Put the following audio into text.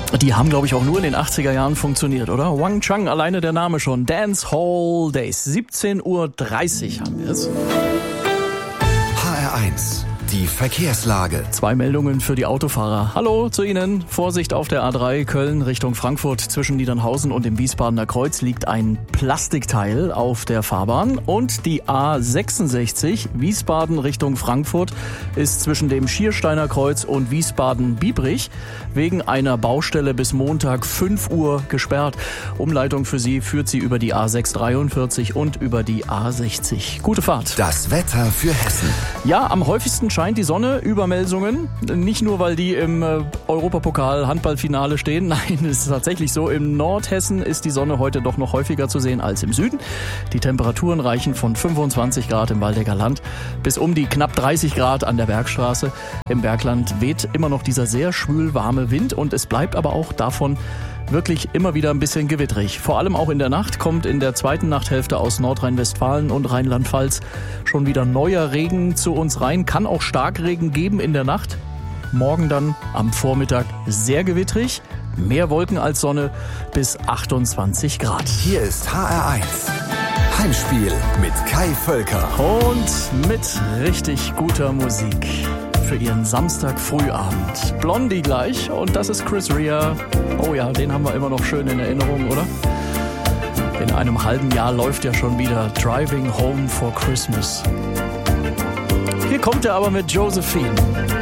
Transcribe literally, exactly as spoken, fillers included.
Die haben, glaube ich, auch nur in den achtziger Jahren funktioniert, oder? Wang Chang, alleine der Name schon. Dance Hall Days. siebzehn Uhr dreißig haben wir es. H R eins. Die Verkehrslage. Zwei Meldungen für die Autofahrer. Hallo zu Ihnen. Vorsicht auf der A drei Köln Richtung Frankfurt. Zwischen Niedernhausen und dem Wiesbadener Kreuz liegt ein Plastikteil auf der Fahrbahn. Und die A sechsundsechzig Wiesbaden Richtung Frankfurt ist zwischen dem Schiersteiner Kreuz und Wiesbaden-Biebrich wegen einer Baustelle bis Montag fünf Uhr gesperrt. Umleitung für Sie führt Sie über die A sechshundertdreiundvierzig und über die A sechzig. Gute Fahrt. Das Wetter für Hessen. Ja, am häufigsten scheint die Sonne, Übermelsungen. Nicht nur, weil die im äh, Europapokal-Handballfinale stehen. Nein, es ist tatsächlich so. Im Nordhessen ist die Sonne heute doch noch häufiger zu sehen als im Süden. Die Temperaturen reichen von fünfundzwanzig Grad im Waldecker Land bis um die knapp dreißig Grad an der Bergstraße. Im Bergland weht immer noch dieser sehr schwül warme Wind und es bleibt aber auch davon wirklich immer wieder ein bisschen gewittrig. Vor allem auch in der Nacht kommt in der zweiten Nachthälfte aus Nordrhein-Westfalen und Rheinland-Pfalz schon wieder neuer Regen zu uns rein. Kann auch Starkregen geben in der Nacht. Morgen dann am Vormittag sehr gewittrig. Mehr Wolken als Sonne bis achtundzwanzig Grad. Hier ist H R eins. Heimspiel mit Kai Völker. Und mit richtig guter Musik für Ihren Samstag-Frühabend. Blondie gleich und das ist Chris Rea. Oh ja, den haben wir immer noch schön in Erinnerung, oder? In einem halben Jahr läuft ja schon wieder Driving Home for Christmas. Hier kommt er aber mit Josephine.